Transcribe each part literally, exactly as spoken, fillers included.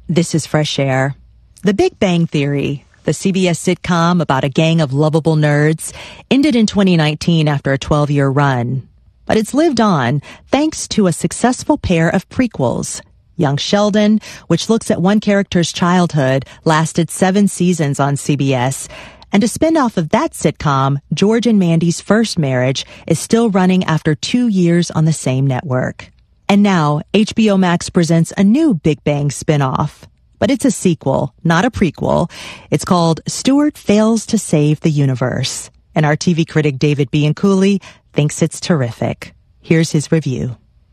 This is Fresh Air. The Big Bang Theory, the C B S sitcom about a gang of lovable nerds, ended in twenty nineteen after a twelve-year run. But it's lived on thanks to a successful pair of prequels. Young Sheldon, which looks at one character's childhood, lasted seven seasons on C B S. And a spinoff of that sitcom, George and Mandy's First Marriage, is still running after two years on the same network. And now, H B O Max presents a new Big Bang spinoff. But it's a sequel, not a prequel. It's called Stewart Fails to Save the Universe. And our T V critic David Bianculli thinks it's terrific. Here's his review.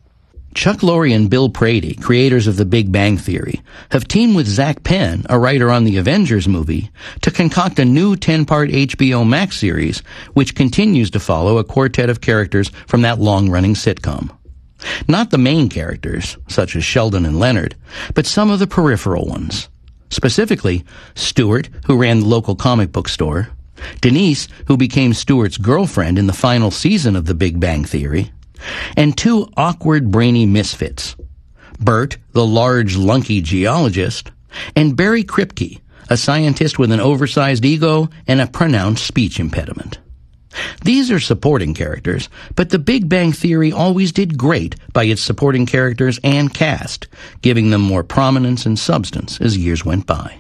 Chuck Lorre and Bill Prady, creators of The Big Bang Theory, have teamed with Zach Penn, a writer on the Avengers movie, to concoct a new ten-part H B O Max series, which continues to follow a quartet of characters from that long-running sitcom. Not the main characters, such as Sheldon and Leonard, but some of the peripheral ones. Specifically, Stewart, who ran the local comic book store, Denise, who became Stewart's girlfriend in the final season of The Big Bang Theory, and two awkward, brainy misfits, Bert, the large, lunky geologist, and Barry Kripke, a scientist with an oversized ego and a pronounced speech impediment. These are supporting characters, but The Big Bang Theory always did great by its supporting characters and cast, giving them more prominence and substance as years went by.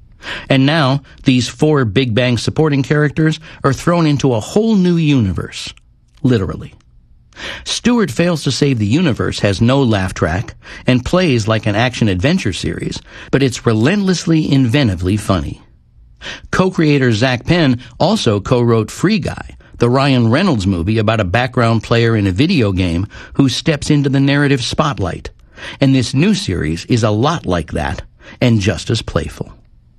And now, these four Big Bang supporting characters are thrown into a whole new universe. Literally. Stewart Fails to Save the Universe has no laugh track and plays like an action-adventure series, but it's relentlessly inventively funny. Co-creator Zach Penn also co-wrote Free Guy, the Ryan Reynolds movie about a background player in a video game who steps into the narrative spotlight. And this new series is a lot like that, and just as playful.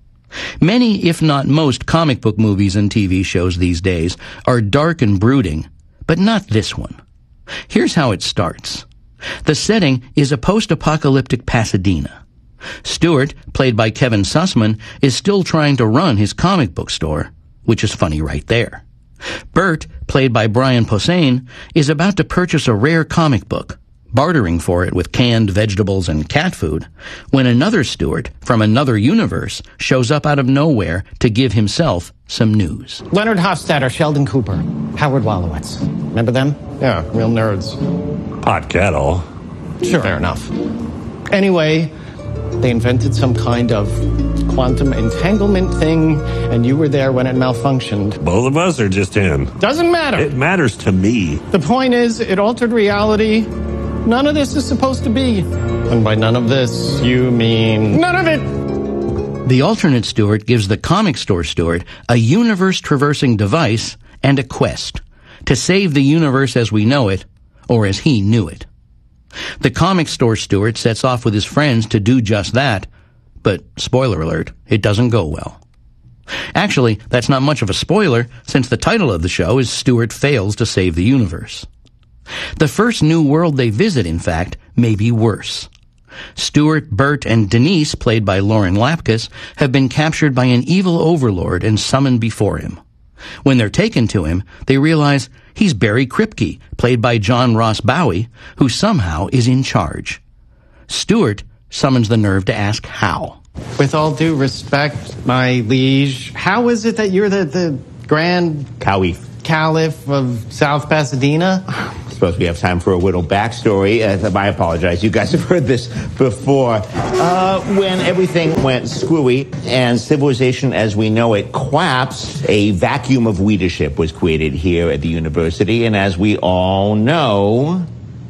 Many, if not most, comic book movies and T V shows these days are dark and brooding, but not this one. Here's how it starts. The setting is a post-apocalyptic Pasadena. Stewart, played by Kevin Sussman, is still trying to run his comic book store, which is funny right there. Bert, played by Brian Posehn, is about to purchase a rare comic book, bartering for it with canned vegetables and cat food, when another Stewart from another universe shows up out of nowhere to give himself some news. Leonard Hofstadter, Sheldon Cooper, Howard Wolowitz. Remember them? Yeah, real nerds. Hot kettle. Sure. Fair enough. Anyway, they invented some kind of quantum entanglement thing, and you were there when it malfunctioned. Both of us or just him? Doesn't matter. It matters to me. The point is, it altered reality. None of this is supposed to be. And by none of this, you mean none of it! The alternate Stewart gives the comic store Stewart a universe-traversing device and a quest to save the universe as we know it, or as he knew it. The comic store Stewart sets off with his friends to do just that, but, spoiler alert, it doesn't go well. Actually, that's not much of a spoiler, since the title of the show is Stewart Fails to Save the Universe. The first new world they visit, in fact, may be worse. Stewart, Bert, and Denise, played by Lauren Lapkus, have been captured by an evil overlord and summoned before him. When they're taken to him, they realize he's Barry Kripke, played by John Ross Bowie, who somehow is in charge. Stewart summons the nerve to ask how. With all due respect, my liege, how is it that you're the, the Grand Caliph. Caliph of South Pasadena? I suppose we have time for a little backstory. Uh, I apologize. You guys have heard this before. Uh, when everything went screwy and civilization as we know it collapsed, a vacuum of leadership was created here at the university. And as we all know...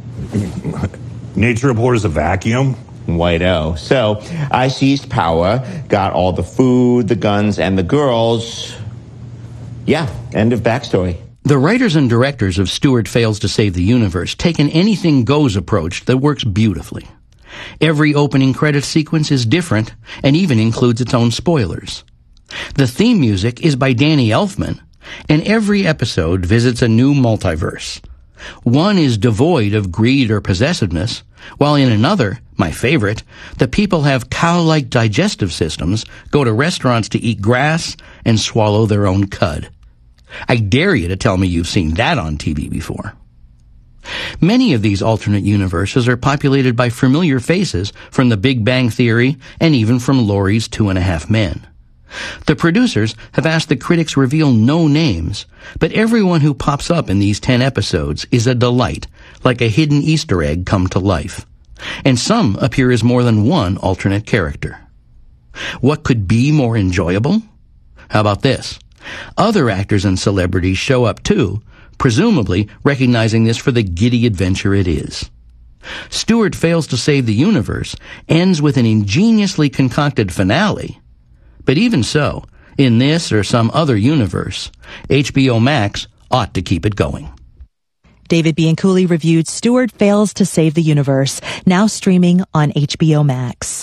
Nature abhors a vacuum? White-o. So I seized power, got all the food, the guns, and the girls. Yeah, end of backstory. The writers and directors of Stewart Fails to Save the Universe take an anything-goes approach that works beautifully. Every opening credits sequence is different and even includes its own spoilers. The theme music is by Danny Elfman, and every episode visits a new multiverse. One is devoid of greed or possessiveness, while in another, my favorite, the people have cow-like digestive systems, go to restaurants to eat grass, and swallow their own cud. I dare you to tell me you've seen that on T V before. Many of these alternate universes are populated by familiar faces from The Big Bang Theory and even from Laurie's Two and a Half Men. The producers have asked the critics reveal no names, but everyone who pops up in these ten episodes is a delight, like a hidden Easter egg come to life. And some appear as more than one alternate character. What could be more enjoyable? How about this? Other actors and celebrities show up too, presumably recognizing this for the giddy adventure it is. Stewart Fails to Save the Universe ends with an ingeniously concocted finale. But even so, in this or some other universe, H B O Max ought to keep it going. David Bianculli reviewed Stewart Fails to Save the Universe, now streaming on H B O Max.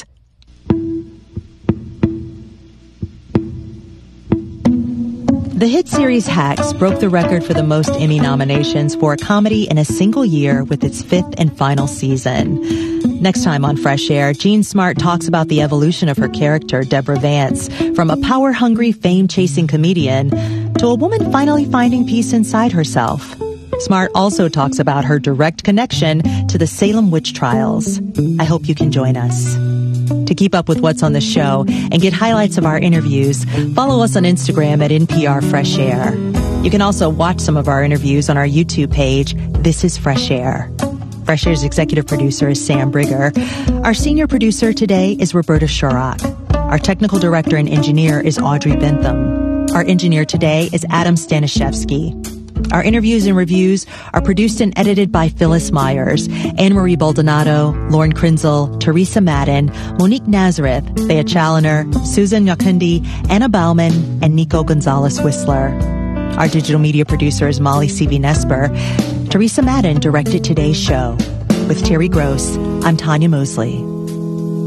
The hit series Hacks broke the record for the most Emmy nominations for a comedy in a single year with its fifth and final season. Next time on Fresh Air, Jean Smart talks about the evolution of her character, Deborah Vance, from a power-hungry, fame-chasing comedian to a woman finally finding peace inside herself. Smart also talks about her direct connection to the Salem witch trials. I hope you can join us. To keep up with what's on the show and get highlights of our interviews, follow us on Instagram at N P R Fresh Air. You can also watch some of our interviews on our YouTube page, This is Fresh Air. Fresh Air's executive producer is Sam Brigger. Our senior producer today is Roberta Shurrock. Our technical director and engineer is Audrey Bentham. Our engineer today is Adam Staniszewski. Our interviews and reviews are produced and edited by Phyllis Myers, Anne-Marie Baldonado, Lauren Krenzel, Teresa Madden, Monique Nazareth, Thea Challoner, Susan Nyakundi, Anna Bauman, and Nico Gonzalez-Whistler. Our digital media producer is Molly C V Nesper. Teresa Madden directed today's show. With Terry Gross, I'm Tanya Mosley.